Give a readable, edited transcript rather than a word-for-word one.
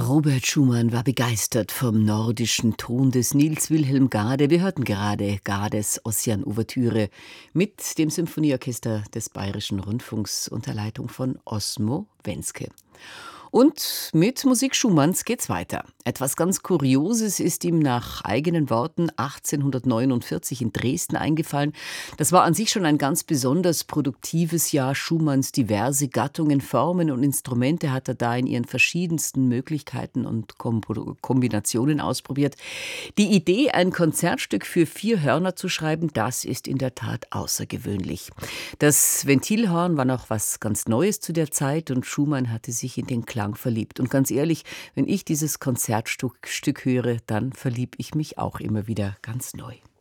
Robert Schumann war begeistert vom nordischen Ton des Niels Wilhelm Gade. Wir hörten gerade Gades Ossian-Ouvertüre mit dem Symphonieorchester des Bayerischen Rundfunks unter Leitung von Osmo Wenske. Und mit Musik Schumanns geht's weiter. Etwas ganz Kurioses ist ihm nach eigenen Worten 1849 in Dresden eingefallen. Das war an sich schon ein ganz besonders produktives Jahr Schumanns. Diverse Gattungen, Formen und Instrumente hat er da in ihren verschiedensten Möglichkeiten und Kombinationen ausprobiert. Die Idee, ein Konzertstück für 4 Hörner zu schreiben, das ist in der Tat außergewöhnlich. Das Ventilhorn war noch was ganz Neues zu der Zeit und Schumann hatte sich in den Klang verliebt. Und ganz ehrlich, wenn ich dieses Konzertstück höre, dann verliebe ich mich auch immer wieder ganz neu.